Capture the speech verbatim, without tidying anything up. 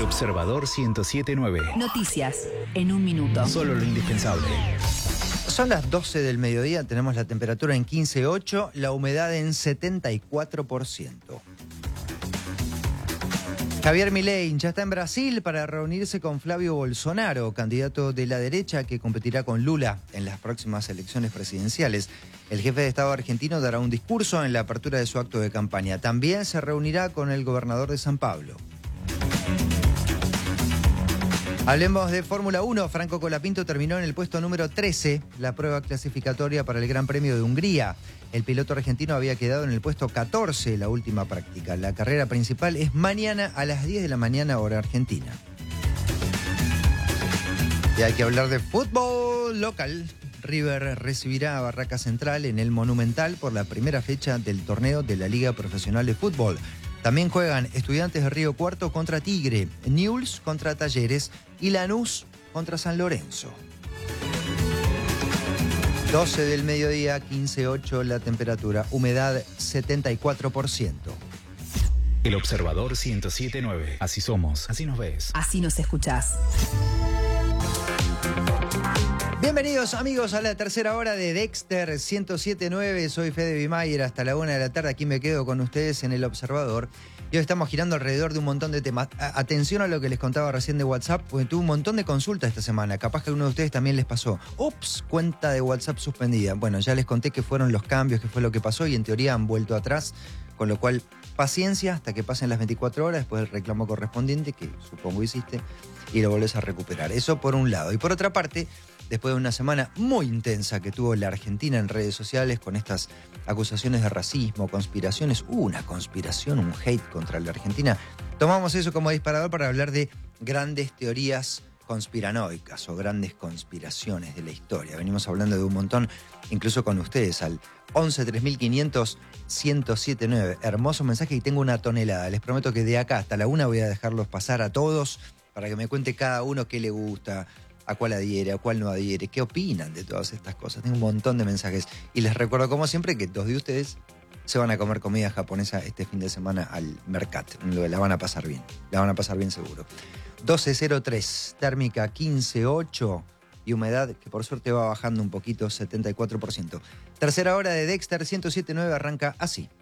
Observador ciento siete nueve. Noticias en un minuto. Solo lo indispensable. Son las doce del mediodía, tenemos la temperatura en quince coma ocho, la humedad en setenta y cuatro por ciento. Javier Milei ya está en Brasil para reunirse con Flavio Bolsonaro, candidato de la derecha que competirá con Lula en las próximas elecciones presidenciales. El jefe de Estado argentino dará un discurso en la apertura de su acto de campaña. También se reunirá con el gobernador de San Pablo. Hablemos de Fórmula uno. Franco Colapinto terminó en el puesto número trece, la prueba clasificatoria para el Gran Premio de Hungría. El piloto argentino había quedado en el puesto catorce la última práctica. La carrera principal es mañana a las diez de la mañana, hora argentina. Y hay que hablar de fútbol local. River recibirá a Barraca Central en el Monumental por la primera fecha del torneo de la Liga Profesional de Fútbol. También juegan Estudiantes de Río Cuarto contra Tigre, Newell's contra Talleres y Lanús contra San Lorenzo. doce del mediodía, quince coma ocho la temperatura, humedad setenta y cuatro por ciento. El Observador ciento siete nueve. Así somos, así nos ves. Así nos escuchás. Bienvenidos amigos a la tercera hora de Dexter ciento siete nueve. Soy Fede Bimayer, hasta la una de la tarde aquí me quedo con ustedes en El Observador. Y hoy estamos girando alrededor de un montón de temas. A- atención a lo que les contaba recién de WhatsApp, porque tuve un montón de consultas esta semana. Capaz que a alguno de ustedes también les pasó. Ups, cuenta de WhatsApp suspendida. Bueno, ya les conté qué fueron los cambios, qué fue lo que pasó y en teoría han vuelto atrás. Con lo cual, paciencia hasta que pasen las veinticuatro horas después del reclamo correspondiente, que supongo hiciste, y lo volvés a recuperar. Eso por un lado. Y por otra parte, después de una semana muy intensa que tuvo la Argentina en redes sociales con estas acusaciones de racismo, conspiraciones, hubo una conspiración, un hate contra la Argentina, tomamos eso como disparador para hablar de grandes teorías conspiranoicas o grandes conspiraciones de la historia. Venimos hablando de un montón, incluso con ustedes, al once tres mil quinientos ciento siete nueve. Hermoso mensaje y tengo una tonelada. Les prometo que de acá hasta la una voy a dejarlos pasar a todos para que me cuente cada uno qué le gusta, a cuál adhiere, a cuál no adhiere, qué opinan de todas estas cosas. Tengo un montón de mensajes. Y les recuerdo, como siempre, que dos de ustedes se van a comer comida japonesa este fin de semana al Mercat. La van a pasar bien. La van a pasar bien seguro. doce cero tres, térmica quince coma ocho y humedad que por suerte va bajando un poquito, setenta y cuatro por ciento. Tercera hora de Dexter ciento siete nueve arranca así.